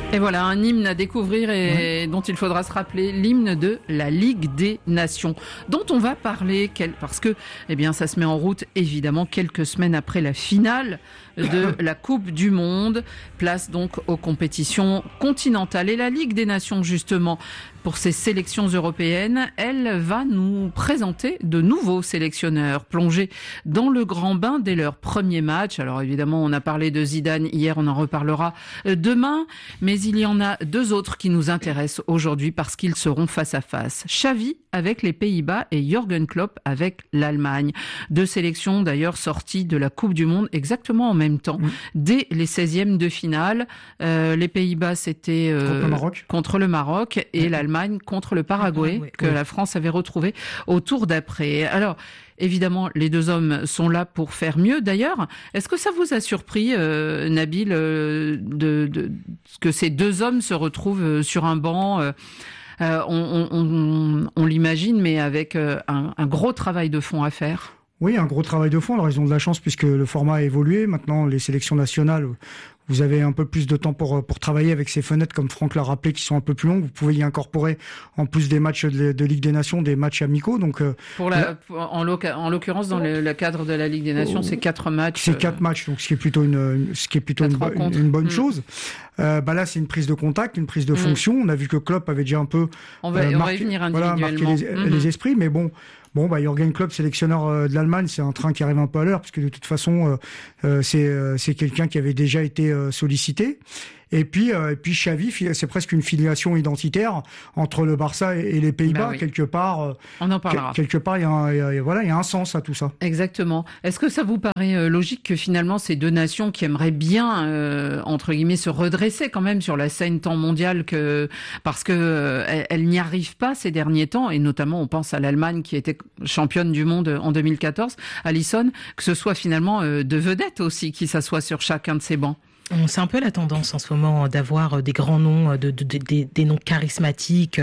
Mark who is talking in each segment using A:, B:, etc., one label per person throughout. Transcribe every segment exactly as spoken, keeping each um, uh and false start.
A: Et voilà, un hymne à découvrir et oui. dont il faudra se rappeler, l'hymne de la Ligue des Nations, dont on va parler parce que, eh bien, ça se met en route évidemment quelques semaines après la finale de la Coupe du Monde. Place donc aux compétitions continentales. Et la Ligue des Nations, justement, pour ces sélections européennes, elle va nous présenter de nouveaux sélectionneurs plongés dans le grand bain dès leur premier match. Alors évidemment, on a parlé de Zidane hier, on en reparlera demain, mais il y en a deux autres qui nous intéressent aujourd'hui parce qu'ils seront face à face. Xavi avec les Pays-Bas et Jürgen Klopp avec l'Allemagne. Deux sélections d'ailleurs sorties de la Coupe du Monde exactement en même temps, mmh. dès les seizièmes de finale. Euh, les Pays-Bas, c'était euh,
B: contre le Maroc,
A: contre le Maroc et mmh. l'Allemagne contre le Paraguay, oui, que oui. la France avait retrouvé au tour d'après. Alors, évidemment, les deux hommes sont là pour faire mieux. D'ailleurs, est-ce que ça vous a surpris, euh, Nabil, euh, de, de, que ces deux hommes se retrouvent sur un banc euh, euh, on, on, on, on l'imagine, mais avec euh, un, un gros travail de fond à faire.
B: Oui, un gros travail de fond. Alors, ils ont de la chance puisque le format a évolué. Maintenant, les sélections nationales, vous avez un peu plus de temps pour pour travailler avec ces fenêtres, comme Franck l'a rappelé, qui sont un peu plus longues. Vous pouvez y incorporer, en plus des matchs de, de Ligue des Nations, des matchs amicaux. Donc,
A: pour la, pour, en, en l'occurrence, dans le, le cadre de la Ligue des Nations, c'est quatre matchs.
B: C'est quatre matchs, donc ce qui est plutôt une, ce qui est plutôt une, une, une bonne mmh. chose. Euh, bah là, c'est une prise de contact, une prise de mmh. fonction. On a vu que Klopp avait déjà un peu
A: on va,
B: euh,
A: on
B: marqué,
A: va y venir
B: voilà,
A: individuellement.
B: marqué les, mmh. les esprits, mais bon. Bon, bah, Jürgen Klopp, sélectionneur de l'Allemagne, c'est un train qui arrive un peu à l'heure, parce que de toute façon, euh, c'est, euh, c'est quelqu'un qui avait déjà été euh, sollicité. Et puis, euh, et puis Xavi, c'est presque une filiation identitaire entre le Barça et, et les Pays-Bas. Bah oui. Quelque part, euh,
A: on en parlera.
B: Quelque part, il y a, un, il y a, voilà, il y a un sens à tout ça.
A: Exactement. Est-ce que ça vous paraît euh, logique que finalement ces deux nations qui aimeraient bien, euh, entre guillemets, se redresser quand même sur la scène tant mondiale que parce que euh, elles, elles n'y arrivent pas ces derniers temps, et notamment on pense à l'Allemagne qui était championne du monde en deux mille quatorze, Alisson, que ce soit finalement euh, de vedettes aussi qui s'assoient sur chacun de ces bancs?
C: C'est un peu la tendance en ce moment d'avoir des grands noms, de, de, de, des, des noms charismatiques,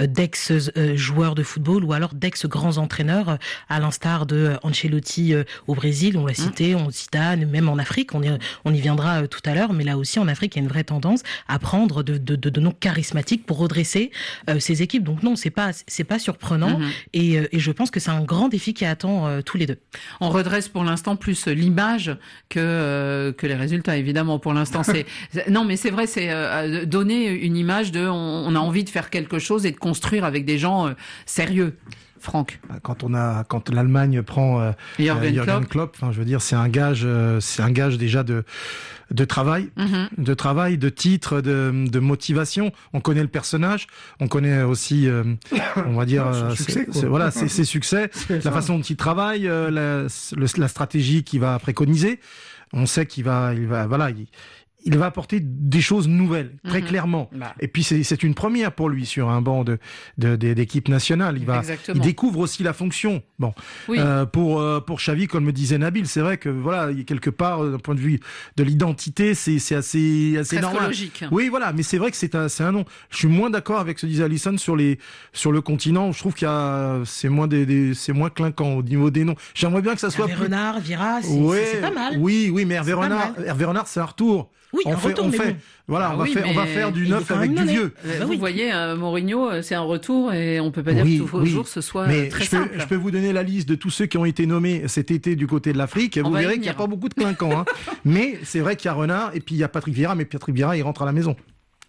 C: d'ex-joueurs de football ou alors d'ex-grands entraîneurs, à l'instar de Ancelotti au Brésil, on l'a cité, on Zidane, même en Afrique, on y, on y viendra tout à l'heure, mais là aussi en Afrique, il y a une vraie tendance à prendre de, de, de, de noms charismatiques pour redresser euh, ces équipes. Donc non, c'est pas, c'est pas surprenant, mm-hmm. et, et je pense que c'est un grand défi qui attend euh, tous les deux.
A: On redresse pour l'instant plus l'image que, euh, que les résultats, évidemment. Pour l'instant, c'est non, mais c'est vrai, c'est euh, donner une image de, on, on a envie de faire quelque chose et de construire avec des gens euh, sérieux. Franck.
D: Quand on a, quand l'Allemagne prend euh,
A: Jürgen
D: Jürgen Klopp, enfin, je veux dire, c'est un gage, euh, c'est un gage déjà de de travail, mm-hmm. de travail, de titre, de, de motivation. On connaît le personnage, on connaît aussi, euh, on va dire, euh,
B: succès,
D: c'est, c'est, voilà, ses, ses succès, la ça. façon dont il travaille, euh, la, le, la stratégie qu'il va préconiser. On sait qu'il va, il va, voilà, il, il va apporter des choses nouvelles, très mmh. clairement. Bah. Et puis c'est, c'est une première pour lui sur un banc de, de, de d'équipe nationale. Il va, Exactement. il découvre aussi la fonction. Bon, oui. euh, pour euh, pour Xavi, comme me disait Nabil, c'est vrai que voilà, quelque part, d'un point de vue de l'identité, c'est c'est assez assez
A: Presque
D: normal.
A: Logique.
D: Oui, voilà, mais c'est vrai que c'est un c'est un nom. Je suis moins d'accord avec ce que disait Alisson sur les sur le continent. Je trouve qu'il y a c'est moins des, des c'est moins clinquant au niveau des noms. J'aimerais bien que ça soit
C: Hervé
D: plus...
C: Renard, Vira, c'est,
D: ouais,
C: c'est, c'est pas mal.
D: Oui, oui, mais Hervé Renard, Hervé Renard, c'est un retour.
C: Oui,
D: on
C: un
D: fait,
C: retour,
D: on
C: mais
D: fait,
C: bon.
D: voilà,
A: ah
D: on va
A: oui,
D: faire, on va faire du neuf avec du vieux.
A: Euh, vous oui. voyez, euh, Mourinho, c'est un retour et on peut pas dire
D: oui,
A: que tous
D: oui.
A: les jours ce soit
D: mais
A: très
D: je peux,
A: simple.
D: Je peux vous donner la liste de tous ceux qui ont été nommés cet été du côté de l'Afrique. On vous verrez qu'il n'y a pas beaucoup de clinquants. Hein. Mais c'est vrai qu'il y a Renard et puis il y a Patrick Vieira, mais Patrick Vieira, il rentre à la maison.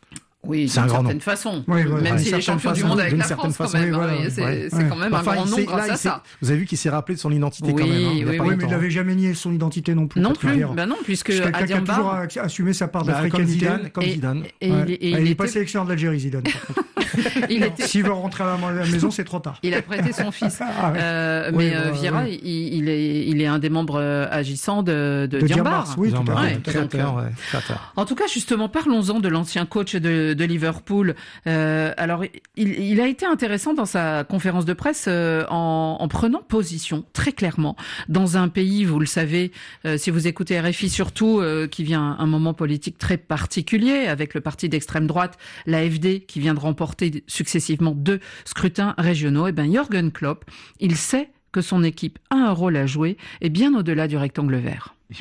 A: Oui,
D: c'est d'une
A: certaine façon.
B: Oui, oui,
A: même
B: oui.
A: s'il est champion du monde avec la France,
D: façon,
A: quand même.
D: oui, voilà,
A: oui, c'est,
D: ouais.
A: c'est quand même
D: enfin,
A: un grand nom grâce
D: là,
A: à ça.
D: Vous avez vu qu'il s'est rappelé de son identité
A: oui,
D: quand même. Hein,
A: oui,
D: il,
A: oui,
B: oui, mais il n'avait jamais nié son identité non plus.
A: Non plus. Ben non, puisque
B: c'est quelqu'un
A: Adiamba...
B: qui a toujours assumé sa part
D: bah,
B: d'africanité.
D: Comme Zidane. Comme
A: et,
D: Zidane.
A: Et,
B: ouais.
A: et, et,
B: il n'est
A: était...
B: pas sélectionneur de l'Algérie, Zidane.
A: il était...
B: S'il veut rentrer à la maison, c'est trop tard.
A: Il a prêté son fils.
B: ah, ouais.
A: euh,
B: oui,
A: mais euh, Vieira, oui. il, il, est, il est un des membres agissants de, de, de Diambars.
B: Oui, tout à fait.
D: Créateur, ouais.
A: En tout cas, justement, parlons-en de l'ancien coach de, de Liverpool. Euh, alors, il, il a été intéressant dans sa conférence de presse euh, en, en prenant position très clairement dans un pays, vous le savez, euh, si vous écoutez R F I surtout, euh, qui vient un moment politique très particulier avec le parti d'extrême droite, l'A F D, qui vient de remporter successivement deux scrutins régionaux. Et ben Jürgen Klopp, il sait que son équipe a un rôle à jouer et bien au-delà du rectangle vert.
E: Je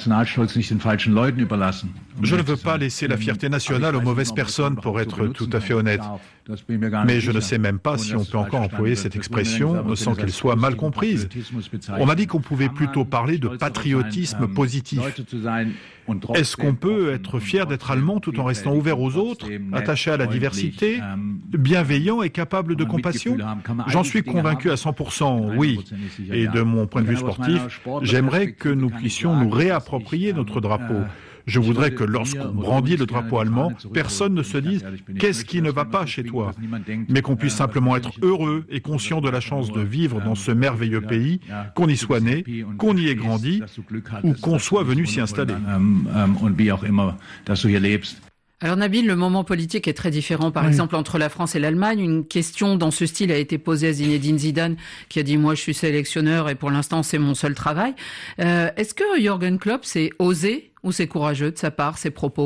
E: ne veux pas laisser la fierté nationale aux mauvaises personnes, pour être tout à fait honnête. Mais je ne sais même pas si on peut encore employer cette expression sans qu'elle soit mal comprise. On m'a dit qu'on pouvait plutôt parler de patriotisme positif. Est-ce qu'on peut être fier d'être allemand tout en restant ouvert aux autres, attaché à la diversité, bienveillant et capable de compassion? J'en suis convaincu à cent pour cent, oui. Et de mon point de vue sportif, j'aimerais que nous puissions nous réapproprier notre drapeau. Je voudrais que lorsqu'on brandit le drapeau allemand, personne ne se dise « qu'est-ce qui ne va pas chez toi ?», mais qu'on puisse simplement être heureux et conscient de la chance de vivre dans ce merveilleux pays, qu'on y soit né, qu'on y ait grandi ou qu'on soit venu s'y installer.
A: Alors Nabil, le moment politique est très différent, par oui. exemple, entre la France et l'Allemagne. Une question dans ce style a été posée à Zinedine Zidane, qui a dit « moi je suis sélectionneur et pour l'instant c'est mon seul travail euh, ». Est-ce que Jürgen Klopp s'est osé ou c'est courageux de sa part, ses propos ?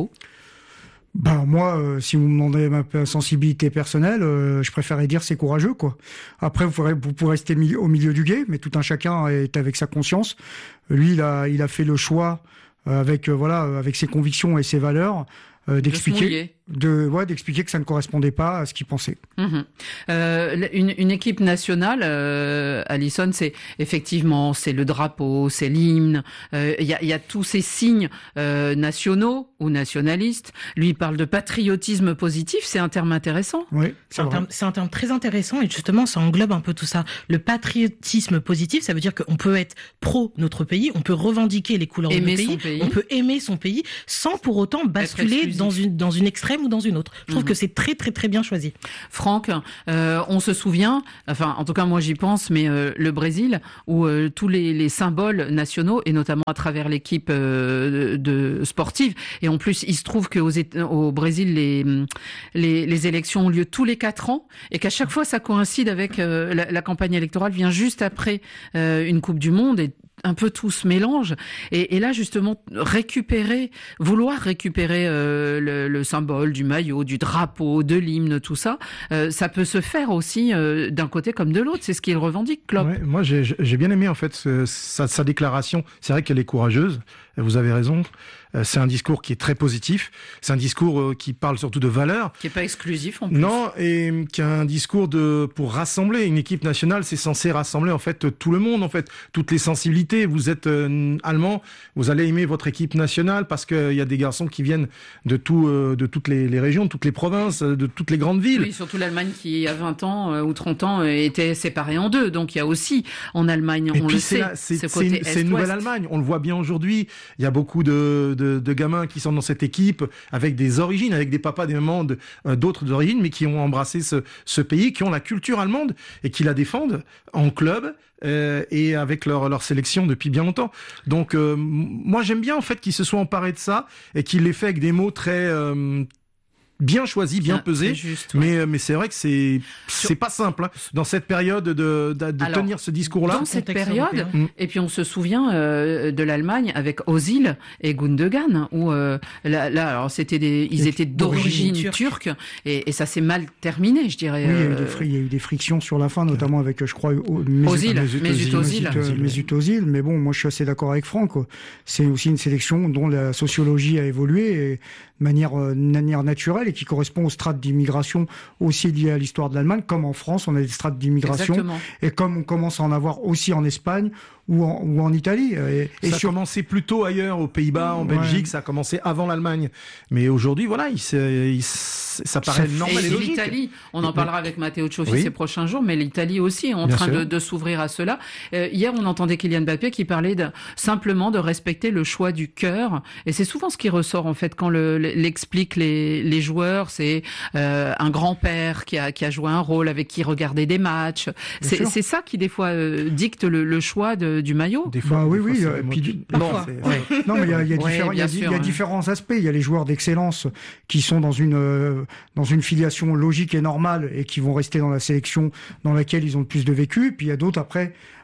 B: Ben moi, euh, si vous me demandez ma sensibilité personnelle, euh, je préférerais dire c'est courageux, quoi. Après, vous pourrez, vous pourrez rester au milieu du gué, mais tout un chacun est avec sa conscience. Lui, il a, il a fait le choix avec, euh, voilà, avec ses convictions et ses valeurs. Euh, d'expliquer, de, ouais, d'expliquer que ça ne correspondait pas à ce qu'il pensait.
A: Mmh. Euh, une, une équipe nationale, euh, Alisson, c'est effectivement c'est le drapeau, c'est l'hymne. Il euh, y, a, y a tous ces signes euh, nationaux ou nationalistes. Lui il parle de patriotisme positif. C'est un terme intéressant.
B: Oui, c'est,
C: c'est, un terme, c'est un terme très intéressant et justement ça englobe un peu tout ça. Le patriotisme positif, ça veut dire qu'on peut être pro notre pays, on peut revendiquer les couleurs
A: aimer
C: de notre pays, pays, on peut aimer son pays sans pour autant basculer dans une dans une extrême ou dans une autre. Je trouve mmh. que c'est très très très bien choisi.
A: Franck, euh, on se souvient, enfin en tout cas moi j'y pense, mais euh, le Brésil où euh, tous les, les symboles nationaux et notamment à travers l'équipe euh, de, de sportive et en plus il se trouve qu'au au Brésil les, les les élections ont lieu tous les quatre ans et qu'à chaque fois ça coïncide avec euh, la, la campagne électorale vient juste après euh, une Coupe du Monde et un peu tout se mélange et, et là justement récupérer, vouloir récupérer euh, le, le symbole du maillot, du drapeau, de l'hymne, tout ça, euh, ça peut se faire aussi euh, d'un côté comme de l'autre. C'est ce qu'il revendique, Klopp.
D: Ouais, moi j'ai, j'ai bien aimé en fait ce, sa, sa déclaration. C'est vrai qu'elle est courageuse. Vous avez raison. C'est un discours qui est très positif. C'est un discours qui parle surtout de valeurs.
A: Qui est pas exclusif en plus.
D: Non, et qui a un discours de pour rassembler. Une équipe nationale, c'est censé rassembler en fait tout le monde, en fait, toutes les sensibilités. Vous êtes euh, allemand, vous allez aimer votre équipe nationale parce qu'il y a des garçons qui viennent de tout, euh, de toutes les, les régions, de toutes les provinces, de toutes les grandes villes.
A: Oui, surtout l'Allemagne qui, il y a vingt ans euh, ou trente ans, euh, était séparée en deux. Donc il y a aussi en Allemagne,
D: et
A: on
D: puis
A: le
D: c'est
A: sait,
D: la, c'est,
A: ce
D: c'est,
A: côté
D: une, c'est une nouvelle Allemagne. On le voit bien aujourd'hui. Il y a beaucoup de De, de gamins qui sont dans cette équipe avec des origines, avec des papas, des mamans de, euh, d'autres origines, mais qui ont embrassé ce, ce pays, qui ont la culture allemande et qui la défendent en club euh, et avec leur, leur sélection depuis bien longtemps. Donc euh, moi j'aime bien en fait qu'ils se soient emparés de ça et qu'ils l'aient fait avec des mots très... Euh, bien choisi, bien, bien pesé, juste, ouais. mais mais c'est vrai que c'est c'est pas simple hein, dans cette période de de, de Alors, tenir ce discours-là.
A: Dans cette période, mmh. et puis on se souvient euh, de l'Allemagne avec Özil et Gundogan où euh, là, là alors c'était des ils étaient d'origine turque, turque et, et ça s'est mal terminé, je dirais.
B: Oui, il y a eu des, fri- il y a eu des frictions sur la fin, notamment avec je crois
A: Özil, Mesut Özil,
B: Mesut Özil, mais bon, moi je suis assez d'accord avec Franck. Quoi. C'est aussi une sélection dont la sociologie a évolué et de manière euh, manière naturelle et qui correspond aux strates d'immigration aussi liées à l'histoire de l'Allemagne, comme en France, on a des strates d'immigration. Exactement. Et comme on commence à en avoir aussi en Espagne ou en, ou en Italie. Et,
D: et ça
B: sur...
D: a commencé plutôt ailleurs, aux Pays-Bas, en ouais. Belgique, ça a commencé avant l'Allemagne. Mais aujourd'hui, voilà, il, il, ça paraît ça normal et, et logique.
A: L'Italie, on en parlera avec Matteo Cioffi oui. ces prochains jours, mais l'Italie aussi est en Bien train de, de s'ouvrir à cela. Euh, hier, on entendait Kylian Mbappé qui parlait de, simplement de respecter le choix du cœur. Et c'est souvent ce qui ressort, en fait, quand le, l'expliquent les, les joueurs. C'est euh, un grand-père qui a, qui a joué un rôle, avec qui regardait des matchs. C'est, c'est ça qui, des fois, euh, dicte le, le choix de, du maillot.
B: Des fois, bah, oui, oui. Euh, puis, du... Parfois. Bon, ouais. Non, mais il y a, il y a, ouais, différents, il y a, sûr, il y a hein. différents aspects. Il y a les joueurs d'excellence qui sont dans une euh, dans une filiation logique et normale et qui vont rester dans la sélection dans laquelle ils ont le plus de vécu. Puis il y a d'autres après.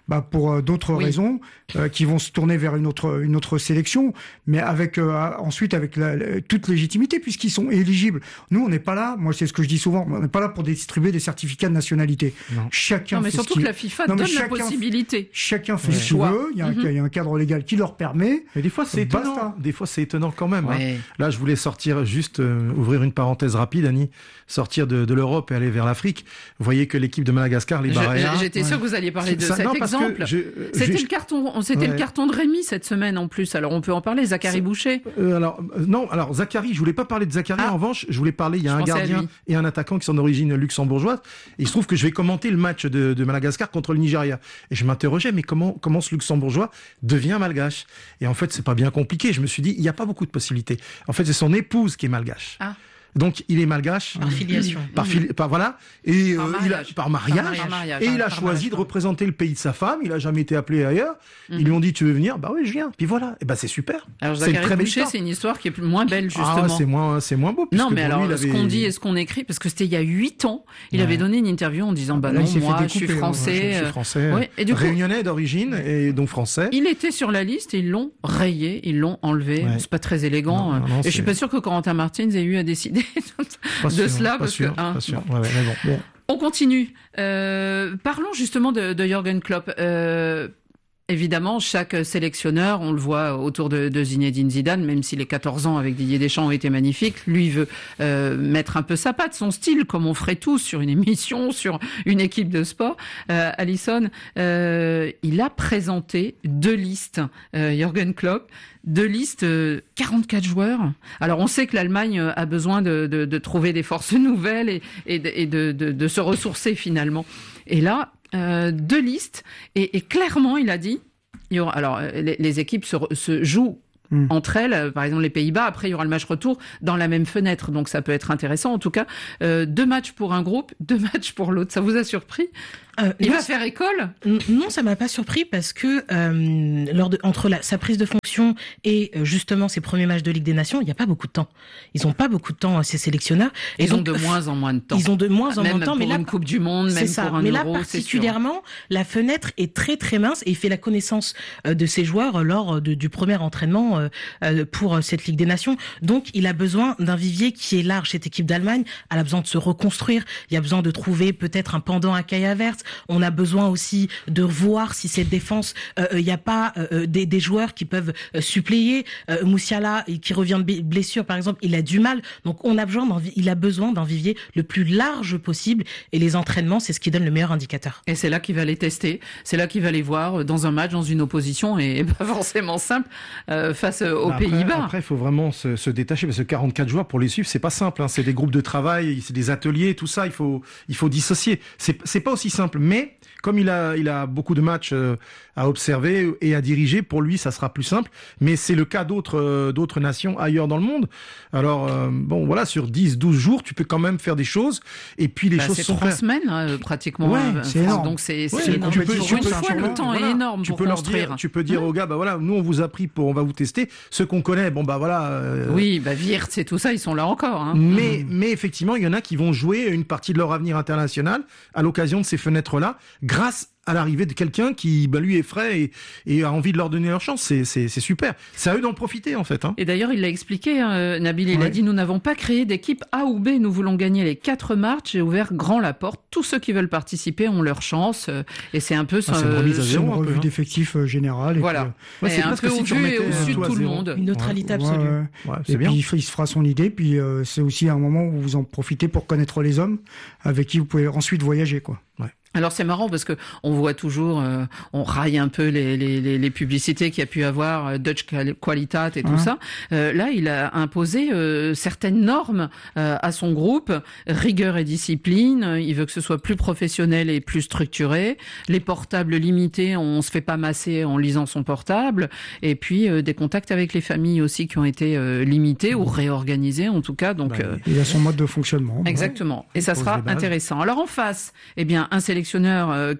B: bah, pour euh, d'autres oui. raisons, euh, qui vont se tourner vers une autre une autre sélection, mais avec euh, ensuite avec la, la, toute légitimité puisqu'ils sont éligibles. Nous, on n'est pas là. Moi, c'est ce que je dis souvent. On n'est pas là pour distribuer des certificats de nationalité.
A: Non.
B: Chacun.
A: Non, mais
B: fait
A: surtout
B: ce
A: que la FIFA non, donne chacun, la possibilité.
B: Chacun fait ouais. ce qu'il veut. Il y, a mm-hmm. un, il y a un cadre légal qui leur permet.
D: Mais des fois, c'est étonnant. Basta. Des fois, c'est étonnant quand même.
A: Ouais.
D: Hein. Là, je voulais sortir juste euh, ouvrir une parenthèse rapide, Annie, sortir de, de l'Europe et aller vers l'Afrique. Vous voyez que l'équipe de Madagascar, les Barréas.
A: J'étais
D: ouais.
A: sûr que vous alliez parler de
D: ça,
A: cet
D: non,
A: exemple.
D: Je,
A: c'était
D: je,
A: le carton, c'était ouais. le carton de Rémi cette semaine en plus. Alors on peut en parler. Zachary Boucher.
D: Euh, alors euh, non, alors Zachary, je voulais pas parler de Zachary. Ah. En revanche, je voulais parler. Il y a je un gardien et un attaquant qui sont d'origine luxembourgeoise. Et il se trouve que je vais commenter le match de, de Madagascar contre le Nigeria. Et je m'interrogeais, mais comment comment ce luxembourgeois devient malgache? Et en fait, c'est pas bien compliqué. Je me suis dit, il n'y a pas beaucoup de possibilités. En fait, c'est son épouse qui est malgache.
A: Ah.
D: Donc il est malgache
C: par filiation,
D: par, fili- par voilà et
A: par,
D: euh,
A: mariage.
D: Il a, par mariage,
A: par mariage
D: et
A: par
D: il a
A: par
D: choisi
A: mariage.
D: de représenter le pays de sa femme. Il a jamais été appelé ailleurs. Mm-hmm. Ils lui ont dit tu veux venir, bah oui je viens. Puis voilà, et ben c'est super.
A: Alors
D: c'est
A: Zachary Boucher, c'est une histoire qui est moins belle justement.
D: Ah, c'est moins c'est moins beau.
A: Non mais alors
D: lui,
A: ce
D: avait...
A: qu'on dit et ce qu'on écrit, parce que c'était il y a huit ans, il ouais. avait donné une interview en disant bah
B: Là,
A: non moi
B: découper,
A: je suis français,
B: ouais,
D: je suis français,
A: ouais. Et du coup,
D: réunionnais d'origine et donc français.
A: Il était sur la liste et ils l'ont rayé, ils l'ont enlevé. Ouais. C'est pas très élégant. Non, non, non, et je suis pas sûr que Corentin Martins ait eu à décider de sûr, cela parce
D: sûr,
A: que hein,
D: sûr. Ouais, ouais, mais bon, bon.
A: On continue. Euh, parlons justement de, de Jürgen Klopp. Euh, Évidemment, chaque sélectionneur, on le voit autour de, de Zinedine Zidane, même si les quatorze ans avec Didier Deschamps ont été magnifiques, lui veut euh, mettre un peu sa patte, son style, comme on ferait tous sur une émission, sur une équipe de sport. Euh, Alison, euh, il a présenté deux listes, euh, Jürgen Klopp, deux listes, euh, quarante-quatre joueurs. Alors on sait que l'Allemagne a besoin de, de, de trouver des forces nouvelles et, et, de, et de, de, de se ressourcer finalement. Et là, Euh, deux listes et, et clairement il a dit il y aura, alors les, les équipes se, se jouent mmh. entre elles, par exemple les Pays-Bas, après il y aura le match retour dans la même fenêtre, donc ça peut être intéressant en tout cas. Euh, deux matchs pour un groupe, deux matchs pour l'autre, ça vous a surpris? Euh, il non, va faire école?
C: Non, ça m'a pas surpris parce que euh, lors de, entre la, sa prise de fonction et euh, justement ses premiers matchs de Ligue des Nations, il n'y a pas beaucoup de temps. Ils ont pas beaucoup de temps, ces sélectionneurs. Et
A: ils
C: donc,
A: ont de moins en moins de temps.
C: Ils ont de moins en
A: même
C: moins de temps,
A: mais
C: là,
A: pour une Coupe du Monde, même
C: ça.
A: pour un
C: mais
A: Euro,
C: là, particulièrement, la fenêtre est très très mince et il fait la connaissance euh, de ses joueurs lors de, du premier entraînement euh, euh, pour cette Ligue des Nations. Donc, il a besoin d'un vivier qui est large. Cette équipe d'Allemagne, elle a besoin de se reconstruire. Il y a besoin de trouver peut-être un pendant à Kai Havertz. On a besoin aussi de voir si cette défense, il euh, n'y a pas euh, des, des joueurs qui peuvent euh, suppléer. Euh, Moussiala, qui revient de blessure, par exemple, il a du mal. Donc, on a besoin d'un, il a besoin d'un vivier le plus large possible. Et les entraînements, c'est ce qui donne le meilleur indicateur.
A: Et c'est là qu'il va les tester. C'est là qu'il va les voir dans un match, dans une opposition, et pas forcément simple euh, face aux
D: après,
A: Pays-Bas.
D: Après, il faut vraiment se, se détacher parce que quarante-quatre joueurs pour les suivre, c'est pas simple. Hein. C'est des groupes de travail, c'est des ateliers, tout ça. Il faut, il faut dissocier. C'est, c'est pas aussi simple, mais comme il a, il a beaucoup de matchs euh, à observer et à diriger, pour lui, ça sera plus simple. Mais c'est le cas d'autres, euh, d'autres nations ailleurs dans le monde. Alors, euh, bon, voilà, sur dix, douze jours, tu peux quand même faire des choses. Et puis, les
A: bah,
D: choses
A: c'est
D: sont
A: trois
D: faites.
A: semaines, hein, pratiquement.
B: Ouais,
A: euh,
B: c'est énorme.
A: Donc, c'est, c'est
D: ouais,
A: énorme.
D: Tu peux,
A: pour
D: tu
A: une
D: peux,
A: fois,
D: tu
A: le
D: peux,
A: temps
D: voilà,
A: est énorme
D: tu
A: pour
D: peux
A: construire.
D: Leur dire, tu peux dire
A: mmh.
D: aux gars, bah voilà, nous, on vous a pris pour, on va vous tester. Ceux qu'on connaît, bon, bah voilà. Euh...
A: Oui, bah, Wirtz et tout ça, ils sont là encore. Hein.
D: Mais,
A: mmh.
D: mais effectivement, il y en a qui vont jouer une partie de leur avenir international à l'occasion de ces fenêtres-là, grâce à l'arrivée de quelqu'un qui, bah, lui, est frais et, et a envie de leur donner leur chance. C'est, c'est, c'est super. C'est à eux d'en profiter, en fait. Hein.
A: Et d'ailleurs, il l'a expliqué, hein, Nabil, il ouais. a dit, nous n'avons pas créé d'équipe A ou B. Nous voulons gagner les quatre matchs. J'ai ouvert grand la porte. Tous ceux qui veulent participer ont leur chance. Et c'est un peu
B: ah,
A: ça.
B: C'est une remise à zéro, une revue d'effectifs euh, générale.
A: Voilà.
B: Puis,
A: euh, ouais, c'est un peu au vu et au su de tout le monde.
C: Une neutralité
B: ouais,
C: absolue.
B: Ouais,
D: ouais, c'est
B: et
D: bien.
B: puis, il se fera son idée. Puis, euh, c'est aussi un moment où vous en profitez pour connaître les hommes avec qui vous pouvez ensuite voyager, quoi.
D: Ouais.
A: Alors c'est marrant parce que on voit toujours, euh, on raille un peu les, les, les, les publicités qu'il y a pu avoir, euh, Dutch Qualitat et tout mmh. ça. Euh, là, il a imposé euh, certaines normes euh, à son groupe, rigueur et discipline. Il veut que ce soit plus professionnel et plus structuré. Les portables limités, on se fait pas masser en lisant son portable. Et puis euh, des contacts avec les familles aussi qui ont été euh, limités mmh. ou réorganisés en tout cas. Donc
B: bah, euh, il a son mode de fonctionnement.
A: Exactement.
B: Ouais.
A: Et ça sera intéressant. Alors en face, eh bien un sélectionneur qui, alors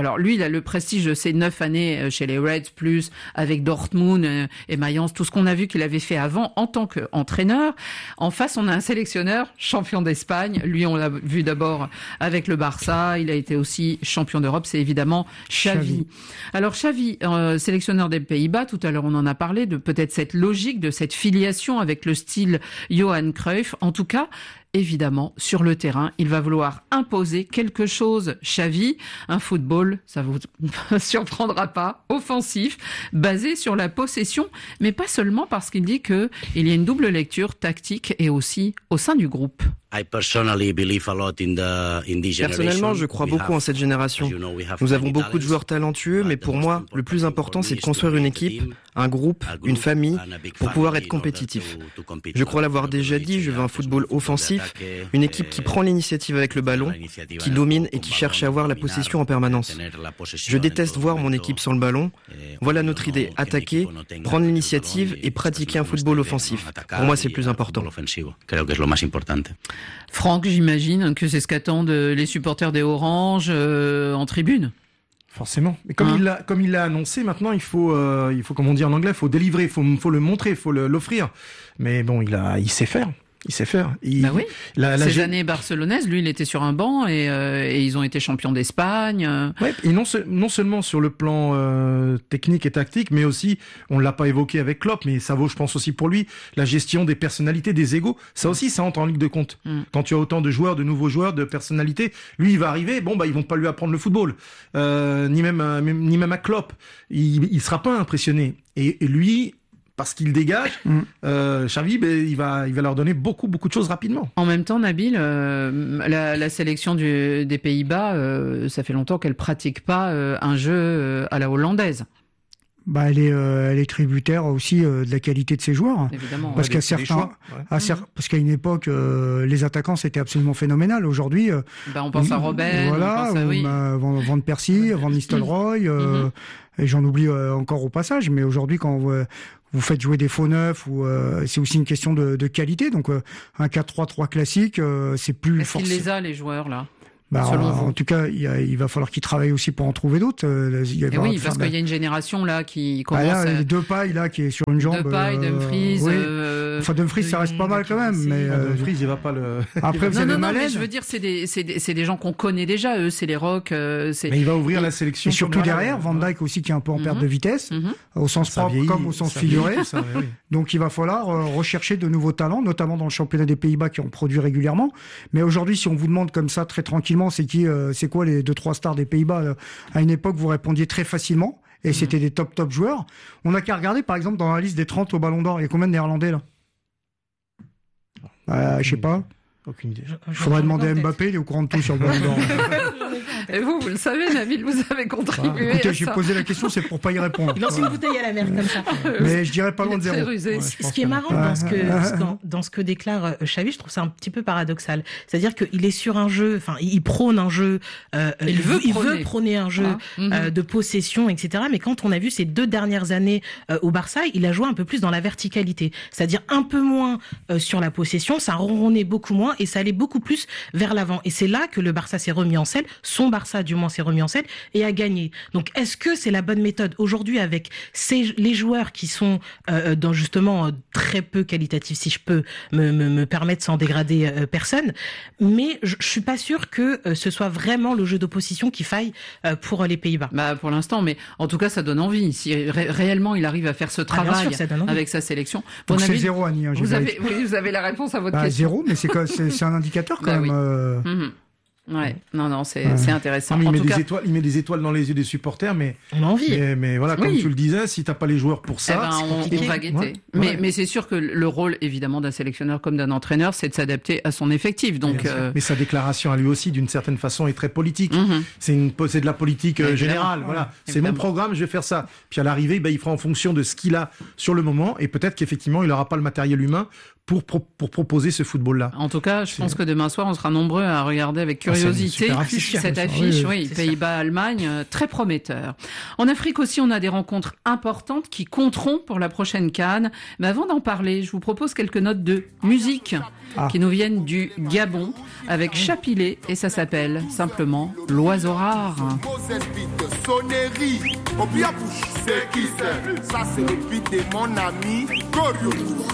A: Alors lui, il a le prestige de ses neuf années chez les Reds, plus avec Dortmund et Mayence, tout ce qu'on a vu qu'il avait fait avant en tant qu'entraîneur. En face, on a un sélectionneur champion d'Espagne. Lui, on l'a vu d'abord avec le Barça. Il a été aussi champion d'Europe. C'est évidemment Xavi. Xavi. Alors Xavi, euh, sélectionneur des Pays-Bas, tout à l'heure on en a parlé, de peut-être cette logique, de cette filiation avec le style Johan Cruyff. En tout cas, évidemment, sur le terrain, il va vouloir imposer quelque chose. Xavi, un football, ça vous surprendra pas, offensif, basé sur la possession, mais pas seulement parce qu'il dit que il y a une double lecture tactique et aussi au sein du groupe.
F: Personnellement, je crois beaucoup en cette génération. Nous avons beaucoup de joueurs talentueux, mais pour moi, le plus important, c'est de construire une équipe, un groupe, une famille, pour pouvoir être compétitif. Je crois l'avoir déjà dit, je veux un football offensif, une équipe qui prend l'initiative avec le ballon, qui domine et qui cherche à avoir la possession en permanence. Je déteste voir mon équipe sans le ballon. Voilà notre idée, attaquer, prendre l'initiative et pratiquer un football offensif. Pour moi, c'est le plus important.
A: Franck, j'imagine que c'est ce qu'attendent les supporters des Oranges euh, en tribune.
D: Forcément. Mais comme hein il l'a, comme il l'a annoncé, maintenant il faut, euh, il faut, comme on dit en anglais, il faut délivrer, il faut, faut le montrer, il faut le, l'offrir. Mais bon, il a, il sait faire. Il sait faire. Il,
A: bah oui.
D: La, la
A: Ces
D: gé...
A: années barcelonaises, lui, il était sur un banc et, euh, et ils ont été champions d'Espagne.
D: Ouais. Et non, non seulement sur le plan euh, technique et tactique, mais aussi, on l'a pas évoqué avec Klopp, mais ça vaut, je pense aussi pour lui, la gestion des personnalités, des égos. Ça aussi, ça entre en ligne de compte. Mm. Quand tu as autant de joueurs, de nouveaux joueurs, de personnalités, lui, il va arriver. Bon, bah, ils vont pas lui apprendre le football, euh, ni même, euh, ni même à Klopp. Il, il sera pas impressionné. Et, et lui. Parce qu'il dégage, mmh. euh, Xavi, ben, il va, il va leur donner beaucoup, beaucoup de choses rapidement.
A: En même temps, Nabil, euh, la, la sélection du, des Pays-Bas, euh, ça fait longtemps qu'elle pratique pas euh, un jeu euh, à la hollandaise.
B: Bah, elle est, euh, elle est tributaire aussi euh, de la qualité de ses joueurs.
A: Évidemment.
B: Parce
A: ouais,
B: qu'à certains,
D: choix, ouais.
B: à cer- parce qu'à une époque, euh, les attaquants c'était absolument phénoménal. Aujourd'hui, euh,
A: bah, on pense à Robben,
B: voilà,
A: on pense à oui.
B: bah, Van, Van Persie, Van Nistelrooy, euh, mm-hmm. et j'en oublie euh, encore au passage. Mais aujourd'hui, quand vous, vous faites jouer des faux neufs, ou euh, c'est aussi une question de, de qualité. Donc euh, un quatre trois trois classique, euh, c'est plus.
A: Est-ce qu'il les a les joueurs là?
B: Bah, en, en tout cas, il, y a, il va falloir qu'il travaille aussi pour en trouver d'autres. Euh, il y a,
A: et oui, parce qu'il y a une génération là qui commence.
B: Ah, là,
A: à...
B: Depay là qui est sur une jambe.
A: Depay,
B: euh,
A: Dumfries.
B: Oui.
A: Euh...
B: Enfin, Dumfries, ça reste pas mal quand même, mais
D: euh, Dumfries, il va pas le.
B: Après, vous
A: non,
B: avez
A: non, non,
B: Malen.
A: mais je veux dire, c'est des, c'est des, c'est des gens qu'on connaît déjà. Eux, c'est les Rock. Euh, c'est...
D: Mais il va ouvrir
A: et,
D: la sélection.
B: Et surtout derrière, Van Dijk aussi qui est un peu en perte
A: mm-hmm.
B: de vitesse,
A: mm-hmm.
B: au sens
D: ça
B: propre
D: vieillit,
B: comme au sens
D: ça
B: figuré.
D: Vieillit, ça, oui.
B: Donc, il va falloir euh, rechercher de nouveaux talents, notamment dans le championnat des Pays-Bas qui en produit régulièrement. Mais aujourd'hui, si on vous demande comme ça très tranquillement, c'est qui, euh, c'est quoi les deux trois stars des Pays-Bas, euh, à une époque, vous répondiez très facilement. Et mmh. c'était des top top joueurs. On n'a qu'à regarder, par exemple, dans la liste des trente au Ballon d'Or, il y a combien de Néerlandais là? euh, Je sais pas.
D: Aucune idée.
B: Il faudrait demander à Mbappé, il est au courant de tout sur le Ballon d'Or.
A: Et vous, vous le savez, Nabil, vous avez contribué.
B: Ah, écoutez,
A: à
B: j'ai
A: ça.
B: posé la question, c'est pour pas y répondre.
C: Il lance une bouteille à la mer comme ça.
B: Mais je dirais pas loin de zéro.
A: Ouais,
C: ce qui est marrant dans ce que, dans ce que déclare Xavi, je trouve ça un petit peu paradoxal. C'est-à-dire qu'il est sur un jeu, enfin, il prône un jeu, euh, il, il, veut, il veut prôner un jeu ah, mm-hmm. euh, de possession, et cetera. Mais quand on a vu ces deux dernières années euh, au Barça, il a joué un peu plus dans la verticalité. C'est-à-dire un peu moins euh, sur la possession, ça ronronnait beaucoup moins et ça allait beaucoup plus vers l'avant. Et c'est là que le Barça s'est remis en selle, son Barça du moins s'est remis en selle et a gagné. Donc est-ce que c'est la bonne méthode aujourd'hui avec ces, les joueurs qui sont euh, dans justement euh, très peu qualitatifs, si je peux me, me, me permettre sans dégrader euh, personne, mais je, je suis pas sûre que euh, ce soit vraiment le jeu d'opposition qui faille euh, pour les Pays-Bas.
A: Bah pour l'instant, mais en tout cas ça donne envie. Si ré- réellement il arrive à faire ce travail ah, sûr, avec sa sélection.
B: Donc
A: bon,
B: c'est
A: Nabil,
B: zéro Annie. Hein,
A: vous avez, oui, vous avez la réponse à votre
B: bah,
A: question.
B: Zéro, mais c'est, c'est, c'est un indicateur quand bah, même.
A: Oui.
B: Euh...
A: Mm-hmm. Ouais, non, non, c'est, ouais. c'est intéressant.
D: Non, mais il,
A: en
D: met
A: tout
D: des
A: cas...
D: étoiles, il met des étoiles dans les yeux des supporters, mais.
C: On a envie.
D: Mais, mais voilà, comme
A: oui.
D: tu le disais, si t'as pas les joueurs pour ça.
A: Eh ben, on, on va guetter. Ouais. Mais, ouais. mais c'est sûr que le rôle, évidemment, d'un sélectionneur comme d'un entraîneur, c'est de s'adapter à son effectif. Donc, euh...
D: Mais sa déclaration à lui aussi, d'une certaine façon, est très politique.
A: Mm-hmm.
D: C'est, une, c'est de la politique euh, générale. Ouais. Voilà. Ouais. C'est évidemment. Mon programme, je vais faire ça. Puis à l'arrivée, ben, il fera en fonction de ce qu'il a sur le moment. Et peut-être qu'effectivement, il n'aura pas le matériel humain pour, pour, pour proposer ce football-là.
A: En tout cas, je pense que demain soir, on sera nombreux à regarder avec curiosité
B: ah, affiche,
A: cette affiche, oui, oui, Pays-Bas-Allemagne, très prometteur. En Afrique aussi, on a des rencontres importantes qui compteront pour la prochaine CAN. Mais avant d'en parler, je vous propose quelques notes de musique ah. qui nous viennent du Gabon avec Chapilé et ça s'appelle simplement L'Oiseau Rare. Ça, c'est le beat de mon ami Goryou.